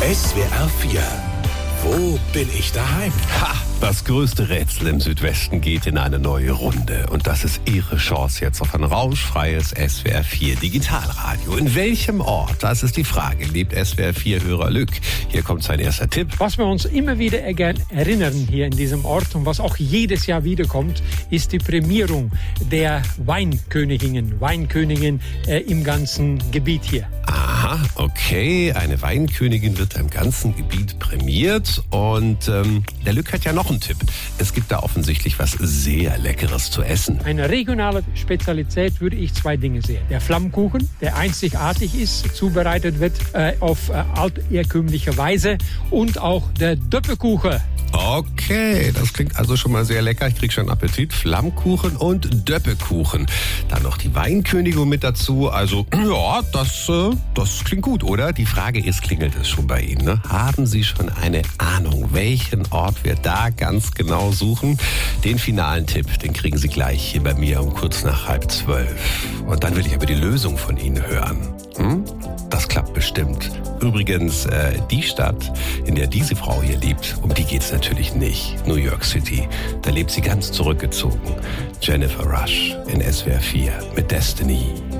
SWR 4. Wo bin ich daheim? Ha! Das größte Rätsel im Südwesten geht in eine neue Runde. Und das ist Ihre Chance jetzt auf ein rauschfreies SWR 4 Digitalradio. In welchem Ort? Das ist die Frage. Lebt SWR 4-Hörer Lück? Hier kommt sein erster Tipp. Was wir uns immer wieder erinnern hier in diesem Ort und was auch jedes Jahr wiederkommt, ist die Prämierung der Weinkönigin im ganzen Gebiet hier. Aha, okay. Eine Weinkönigin wird im ganzen Gebiet prämiert. Und der Lück hat ja noch einen Tipp. Es gibt da offensichtlich was sehr Leckeres zu essen. Eine regionale Spezialität würde ich zwei Dinge sehen. Der Flammkuchen, der einzigartig ist, zubereitet wird auf altherkömmliche Weise. Und auch der Döppekuchen. Okay, das klingt also schon mal sehr lecker. Ich krieg schon Appetit. Flammkuchen und Döppekuchen. Dann noch die Weinkönigin mit dazu. Also, ja, das klingt gut, oder? Die Frage ist, klingelt es schon bei Ihnen? Ne? Haben Sie schon eine Ahnung, welchen Ort wir da ganz genau suchen? Den finalen Tipp, den kriegen Sie gleich hier bei mir um kurz nach 11:30. Und dann will ich aber die Lösung von Ihnen hören. Das klappt bestimmt. Übrigens, die Stadt, in der diese Frau hier lebt, um die geht's natürlich nicht. New York City. Da lebt sie ganz zurückgezogen. Jennifer Rush in SWR 4 mit Destiny.